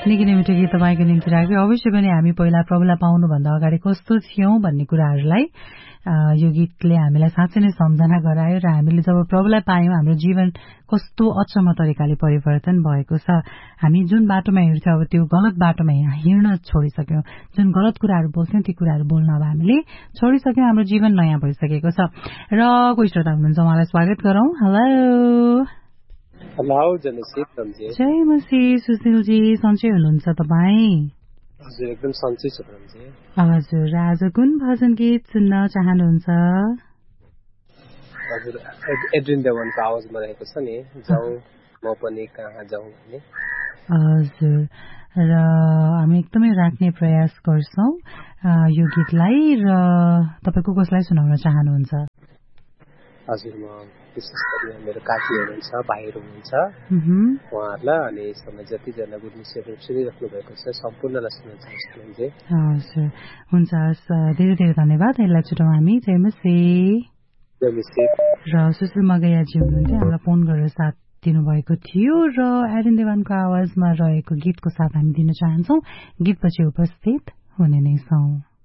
निकै नै मिठो गीत तपाईँको निम्ति राख्यो। अवश्य पनि हामी पहिला प्रभुलाई पाउनुभन्दा अगाडि कस्तो थियौं भन्ने कुराहरूलाई यो गीतले हामीलाई साँच्चै नै सम्झना गरायो र हामीले जब प्रभुलाई पायौं हाम्रो जीवन कस्तो अचम्म तरिकाले परिवर्तन भएको छ। हामी जुन बाटोमा हिँड्थ्यौं अब त्यो गलत बाटोमा हिँड्न छोडिसक्यौं। जुन गलत कुराहरू बोल्थ्यौं ती कुराहरू बोल्न अब हामीले छोडिसक्यौं। हाम्रो जीवन नयाँ भइसकेको छ र कोही श्रोता हुनुहुन्छ उहाँलाई स्वागत गरौं। हेलो जय मसीह सुशीलजी, सन्चै हुनुहुन्छ तपाईँ? हजुर एकदम सन्चै छु। हजुर आज कुन भजन गीत सुन्न चाहनुहुन्छ? हजुर एड्रिन देवानको आवाजमा रहेको छ नि, जाउँ म पनि कहाँ जाउँ भन्ने। हजुर र हामी एकदमै राख्ने प्रयास गर्छौं यो गीतलाई। र तपाईँ कसलाई सुनाउन चाहनुहुन्छ? हजुर म विशेष गरी मेरो काकी हुनुहुन्छ, भाइहरू हुनुहुन्छ उहाँहरूलाई अनि समय जतिजना गुरुसेवहरू सुनिराख्नु भएको छ सम्पूर्णलाई सुन्न चाहन्छु। हजुर हुन्छ, धेरै धेरै धन्यवाद। यसलाई छुटाउँ हामी। जय मसीह। र सुशील मगैयाजी हुनुहुन्थ्यो, हामीलाई फोन गरेर साथ दिनुभएको थियो र एड्रिन देवानको आवाजमा रहेको गीतको साथ हामी दिन चाहन्छौँ। गीतपछि उपस्थित हुने नै छौँ।